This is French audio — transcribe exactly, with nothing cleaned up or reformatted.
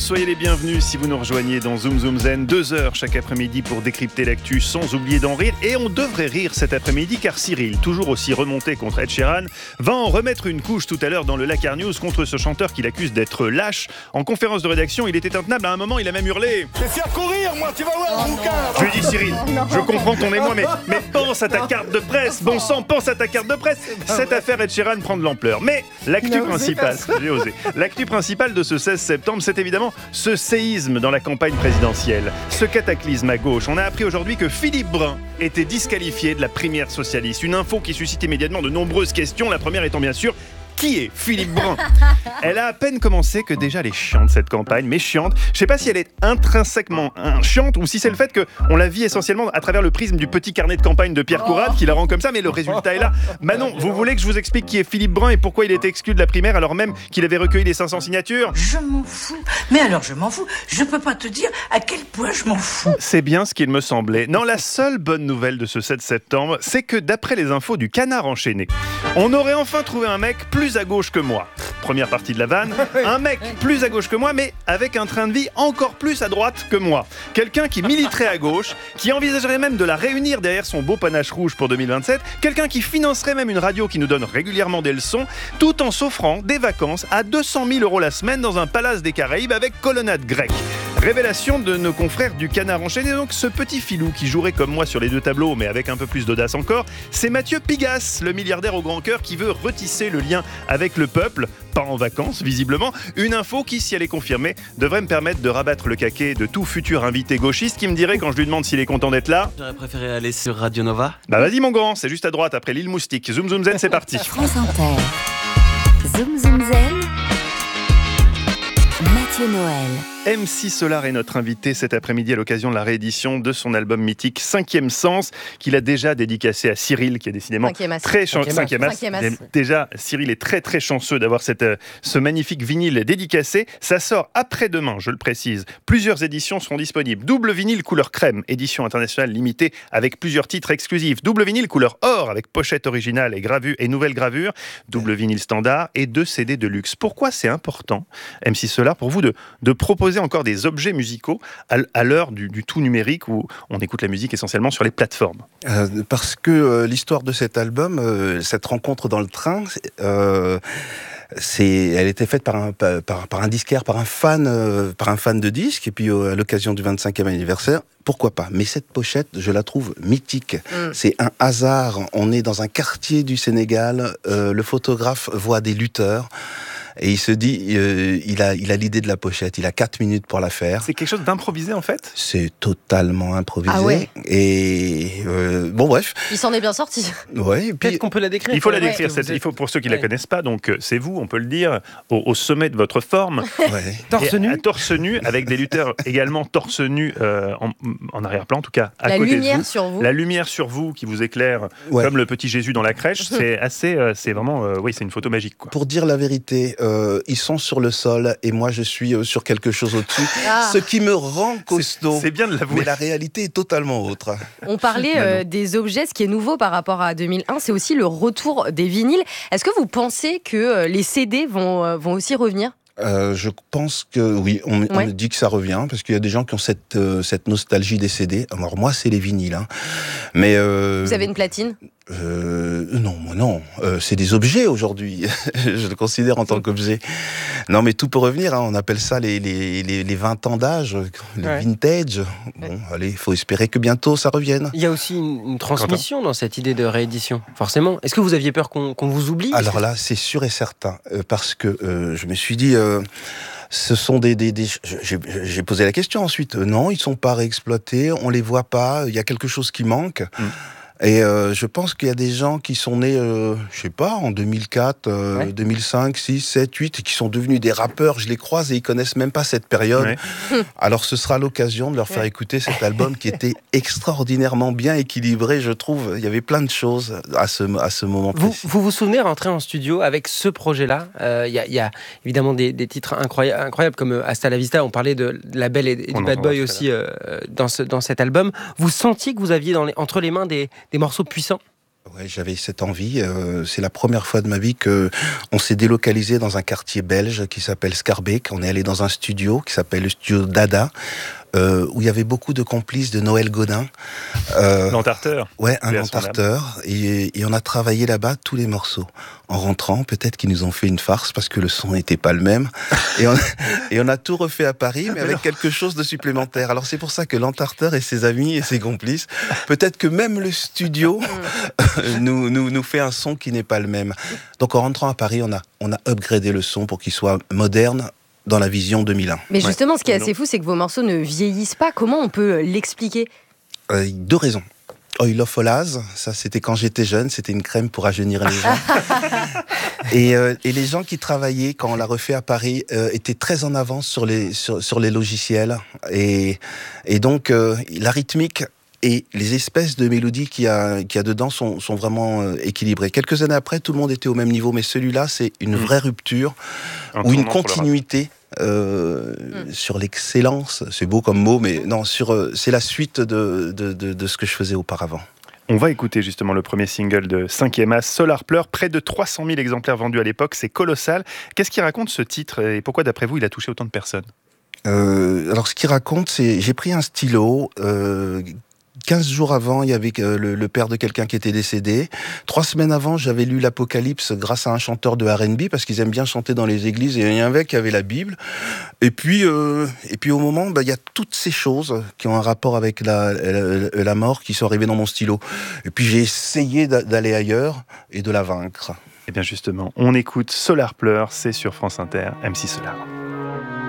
soyez les bienvenus si vous nous rejoignez dans Zoom Zoom Zen, deux heures chaque après-midi pour décrypter l'actu sans oublier d'en rire. Et on devrait rire cet après-midi car Cyril, toujours aussi remonté contre Ed Sheeran, va en remettre une couche tout à l'heure dans le Lakar News contre ce chanteur qu'il accuse d'être lâche. En conférence de rédaction, il était intenable, à un moment il a même hurlé « Je vais faire courir moi, tu vas voir mon bouquin !» Je lui dis Cyril, je comprends ton émoi, mais, mais pense à ta carte de presse, bon sang, pense à ta carte de presse. Cette affaire Ed Sheeran prend de l'ampleur. Mais l'actu principale, j'ai osé, l'actu principale de ce seize septembre, c'est évidemment ce séisme dans la campagne présidentielle, ce cataclysme à gauche. On a appris aujourd'hui que Philippe Brun était disqualifié de la primaire socialiste. Une info qui suscite immédiatement de nombreuses questions, la première étant bien sûr... Qui est Philippe Brun ? Elle a à peine commencé que déjà elle est chiante cette campagne, mais chiante. Je ne sais pas si elle est intrinsèquement chiante ou si c'est le fait qu'on la vit essentiellement à travers le prisme du petit carnet de campagne de Pierre Courade qui la rend comme ça, mais le résultat est là. Manon, vous voulez que je vous explique qui est Philippe Brun et pourquoi il était exclu de la primaire alors même qu'il avait recueilli les cinq cents signatures ? Je m'en fous. Mais alors je m'en fous. Je peux pas te dire à quel point je m'en fous. C'est bien ce qu'il me semblait. Non, la seule bonne nouvelle de ce sept septembre, c'est que d'après les infos du Canard enchaîné, on aurait enfin trouvé un mec plus à gauche que moi. Première partie de la vanne. Un mec plus à gauche que moi, mais avec un train de vie encore plus à droite que moi. Quelqu'un qui militerait à gauche, qui envisagerait même de la réunir derrière son beau panache rouge pour deux mille vingt-sept. Quelqu'un qui financerait même une radio qui nous donne régulièrement des leçons, tout en s'offrant des vacances à deux cent mille euros la semaine dans un palace des Caraïbes avec colonnade grecque. Révélation de nos confrères du Canard enchaîné. Donc ce petit filou qui jouerait comme moi sur les deux tableaux, mais avec un peu plus d'audace encore, c'est Mathieu Pigasse, le milliardaire au grand cœur qui veut retisser le lien avec le peuple, pas en vacances visiblement. Une info qui, si elle est confirmée, devrait me permettre de rabattre le caquet de tout futur invité gauchiste qui me dirait quand je lui demande s'il est content d'être là. J'aurais préféré aller sur Radio Nova. Bah vas-y mon grand, c'est juste à droite après l'île Moustique. Zoom Zoom Zen, c'est parti. France Inter. Zoom Zoom Zen. Mathieu Noël. M C Solar est notre invité cet après-midi à l'occasion de la réédition de son album mythique Cinquième Sens, qu'il a déjà dédicacé à Cyril, qui est décidément Cinquième as. très chanceux. Cinquième as. Cinquième as. Déjà, Cyril est très très chanceux d'avoir cette, euh, ce magnifique vinyle dédicacé. Ça sort après-demain, je le précise. Plusieurs éditions seront disponibles. Double vinyle couleur crème, édition internationale limitée avec plusieurs titres exclusifs. Double vinyle couleur or avec pochette originale et gravure et nouvelle gravure. Double vinyle standard et deux C D de luxe. Pourquoi c'est important, M C Solar, pour vous de, de proposer encore des objets musicaux à, à l'heure du, du tout numérique où on écoute la musique essentiellement sur les plateformes? euh, Parce que euh, l'histoire de cet album, euh, cette rencontre dans le train, euh, c'est, elle était faite par un, par, par un disquaire, par un fan, euh, par un fan de disques, et puis euh, à l'occasion du vingt-cinquième anniversaire. Pourquoi pas ? Mais cette pochette, je la trouve mythique. Mm. C'est un hasard. On est dans un quartier du Sénégal. Euh, le photographe voit des lutteurs. Et il se dit, euh, il a, il a l'idée de la pochette, il a quatre minutes pour la faire. C'est quelque chose d'improvisé en fait ? C'est totalement improvisé. Ah ouais. Et euh, bon bref. Il s'en est bien sorti. Ouais. Et puis, peut-être qu'on peut la décrire. Il faut la décrire. Ouais. Cette, il faut pour ceux qui ne ouais. la connaissent pas. Donc c'est vous, on peut le dire, au, au sommet de votre forme. Ouais. Torse nu. À torse nu, avec des lutteurs également torse nu euh, en, en arrière-plan, en tout cas à La côté de lumière vous. sur vous. La lumière sur vous qui vous éclaire, Ouais. comme le petit Jésus dans la crèche. C'est assez, euh, c'est vraiment, euh, oui, c'est une photo magique, quoi. pour dire la vérité, euh, ils sont sur le sol et moi je suis euh, sur quelque chose au-dessus, Ah. ce qui me rend costaud. C'est bien de l'avouer. Mais la réalité est totalement autre. On parlait euh, des objets, ce qui est nouveau par rapport à deux mille un, c'est aussi le retour des vinyles. Est-ce que vous pensez que euh, les C D vont, euh, vont aussi revenir ? Euh, je pense que oui, on, on Ouais. me dit que ça revient parce qu'il y a des gens qui ont cette, euh, cette nostalgie des C D. Alors moi, c'est les vinyles. Hein. Mais euh, Vous avez une platine ? euh, non, moi non. Euh, c'est des objets aujourd'hui. Je le considère en tant qu'objet. Non, mais tout peut revenir. Hein. On appelle ça les, les, les, les vingt ans d'âge, les Ouais. vintage. Bon, allez, il faut espérer que bientôt ça revienne. Il y a aussi une, une transmission dans cette idée de réédition, forcément. Est-ce que vous aviez peur qu'on, qu'on vous oublie ? Alors là, c'est sûr et certain, euh, parce que euh, je me suis dit, euh, ce sont des, des, des j'ai, j'ai posé la question ensuite. Euh, non, ils sont pas réexploités, on les voit pas. Il y a quelque chose qui manque. Mm. Et euh, je pense qu'il y a des gens qui sont nés, euh, je sais pas, en deux mille quatre, euh, Ouais. deux mille cinq, six, sept, huit, et qui sont devenus des rappeurs. Je les croise et ils connaissent même pas cette période. Ouais. Alors ce sera l'occasion de leur faire Ouais. écouter cet album qui était extraordinairement bien équilibré, je trouve. Il y avait plein de choses à ce, à ce moment Vous, précis. vous vous souvenez rentrer en studio avec ce projet-là ? Euh, Il y, a, y a évidemment des, des titres incroyables, incroyables comme euh, Hasta la Vista. On parlait de la Belle et, et On du Bad en Boy parlera aussi euh, dans, ce, dans cet album. Vous sentiez que vous aviez dans les, entre les mains des, des morceaux puissants ? Ouais, j'avais cette envie. Euh, c'est la première fois de ma vie que on s'est délocalisé dans un quartier belge qui s'appelle Scarbeck. On est allé dans un studio qui s'appelle le studio Dada, euh, où il y avait beaucoup de complices de Noël Godin. Euh, L'entarteur. Ouais, un entarteur. Et, et on a travaillé là-bas tous les morceaux. En rentrant, peut-être qu'ils nous ont fait une farce parce que le son n'était pas le même. Et on, et on a tout refait à Paris, mais avec quelque chose de supplémentaire. Alors c'est pour ça que l'entarteur et ses amis et ses complices, peut-être que même le studio nous, nous, nous fait un son qui n'est pas le même. Donc en rentrant à Paris, on a, on a upgradé le son pour qu'il soit moderne dans la vision deux mille un. Mais justement, ouais. ce qui est assez fou, c'est que vos morceaux ne vieillissent pas. Comment on peut l'expliquer ? euh, Deux raisons. Oil of Olaz, ça c'était quand j'étais jeune, c'était une crème pour rajeunir les gens. et, euh, et les gens qui travaillaient, quand on l'a refait à Paris, euh, étaient très en avance sur les, sur, sur les logiciels. Et, et donc, euh, la rythmique et les espèces de mélodies qu'il y a, qu'il y a dedans sont, sont vraiment euh, équilibrées. Quelques années après, tout le monde était au même niveau, mais celui-là, c'est une vraie rupture un ou une continuité. Euh, mm. Sur l'excellence, c'est beau comme mot, mais non, sur, euh, c'est la suite de, de, de, de ce que je faisais auparavant. On va écouter justement le premier single de cinquième As, Solar Pleur, près de trois cent mille exemplaires vendus à l'époque, c'est colossal. Qu'est-ce qu'il raconte ce titre et pourquoi d'après vous il a touché autant de personnes ? euh, Alors ce qu'il raconte, c'est, j'ai pris un stylo, euh, quinze jours avant, il y avait le, le père de quelqu'un qui était décédé. Trois semaines avant, j'avais lu l'Apocalypse grâce à un chanteur de R and B, parce qu'ils aiment bien chanter dans les églises, et il y a un mec qui avait la Bible. Et puis, euh, et puis au moment, bah, il y a toutes ces choses qui ont un rapport avec la, la, la mort qui sont arrivées dans mon stylo. Et puis j'ai essayé d'aller ailleurs et de la vaincre. Et bien justement, on écoute Solar Pleur, c'est sur France Inter, M C Solar.